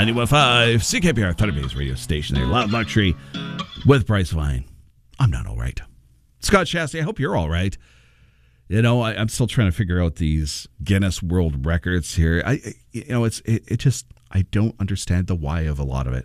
91.5 CKPR Thunder Bay's radio station there. Loud Luxury with Bryce Vine. I'm not all right. Scott Shastry, I hope you're all right. You know, I'm still trying to figure out these Guinness World Records here. I don't understand the why of a lot of it.